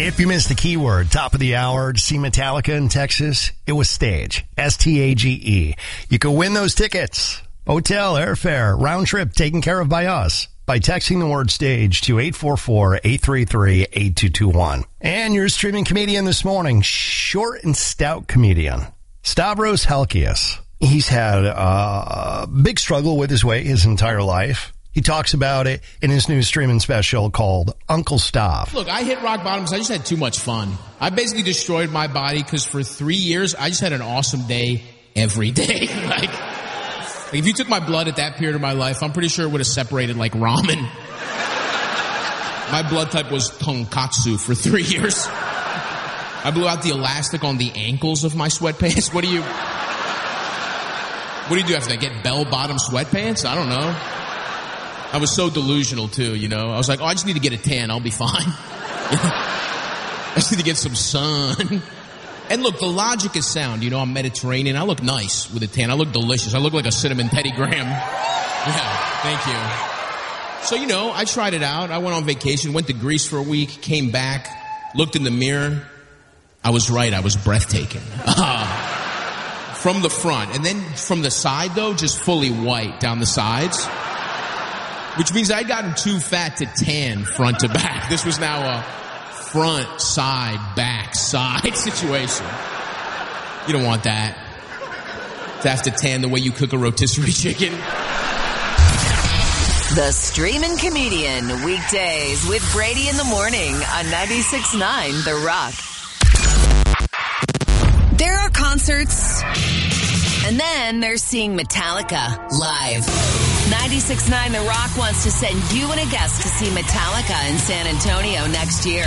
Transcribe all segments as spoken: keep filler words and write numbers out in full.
If you missed the keyword, top of the hour, to see Metallica in Texas, it was Stage. S T A G E. You can win those tickets. Hotel, airfare, round trip taken care of by us by texting the word Stage to eight four four, eight three three, eight two two one. And your streaming comedian this morning, short and stout comedian, Stavros Halkias. He's had a big struggle with his weight his entire life. He talks about it in his new streaming special called Uncle Stav. Look, I hit rock bottom because I just had too much fun. I basically destroyed my body because for three years, I just had an awesome day every day. like, like, if you took my blood at that period of my life, I'm pretty sure it would have separated like ramen. My blood type was tonkatsu for three years. I blew out the elastic on the ankles of my sweatpants. What do you... What do you do after that? Get bell-bottom sweatpants? I don't know. I was so delusional, too, you know. I was like, oh, I just need to get a tan. I'll be fine. I just need to get some sun. And look, the logic is sound. You know, I'm Mediterranean. I look nice with a tan. I look delicious. I look like a cinnamon Teddy Graham. Yeah, thank you. So, you know, I tried it out. I went on vacation, went to Greece for a week, came back, looked in the mirror. I was right. I was breathtaking. Uh, from the front. And then from the side, though, just fully white down the sides. Which means I'd gotten too fat to tan front to back. This was now a front, side, back, side situation. You don't want that. To have to tan the way you cook a rotisserie chicken. The Streamin' Comedian, weekdays with Brady in the morning on ninety-six point nine The Rock. There are concerts, and then there's seeing Metallica live. ninety-six point nine The Rock wants to send you and a guest to see Metallica in San Antonio next year.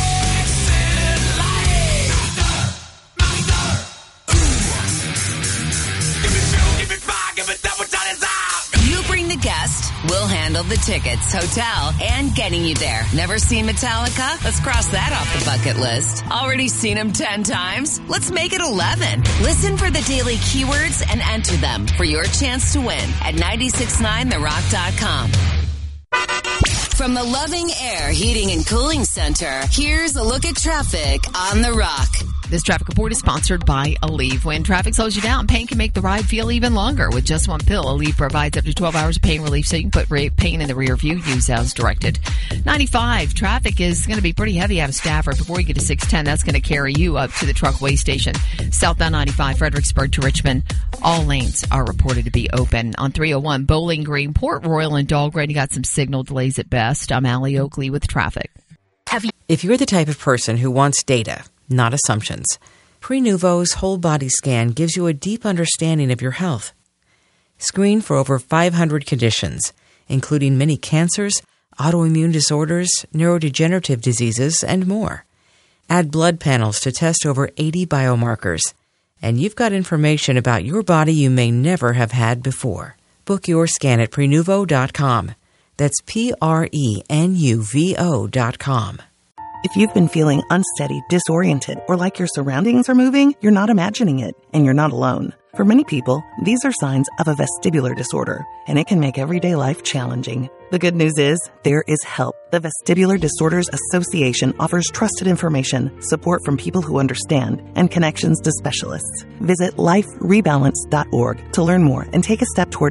You bring the guest, we'll handle the tickets, hotel, and getting you there. Never seen Metallica? Let's cross that off the bucket list. Already seen them ten times? Let's make it eleven. Listen for the daily keywords and enter them for your chance to win at nine six nine the rock dot com. From the Loving Air Heating and Cooling Center, here's a look at traffic on The Rock. This traffic report is sponsored by Aleve. When traffic slows you down, pain can make the ride feel even longer. With just one pill, Aleve provides up to twelve hours of pain relief, so you can put pain in the rear view. Use as directed. ninety-five, traffic is going to be pretty heavy out of Stafford. Before you get to six ten, that's going to carry you up to the truckway station. Southbound ninety-five, Fredericksburg to Richmond. All lanes are reported to be open. On three oh one, Bowling Green, Port Royal, and Dahlgren, you got some signal delays at best. I'm Allie Oakley with traffic. Have you- if you're the type of person who wants data, not assumptions, Prenuvo's whole body scan gives you a deep understanding of your health. Screen for over five hundred conditions, including many cancers, autoimmune disorders, neurodegenerative diseases, and more. Add blood panels to test over eighty biomarkers, and you've got information about your body you may never have had before. Book your scan at Prenuvo dot com. That's P R E N U V O dot com. If you've been feeling unsteady, disoriented, or like your surroundings are moving, you're not imagining it, and you're not alone. For many people, these are signs of a vestibular disorder, and it can make everyday life challenging. The good news is, there is help. The Vestibular Disorders Association offers trusted information, support from people who understand, and connections to specialists. Visit life rebalance dot org to learn more and take a step toward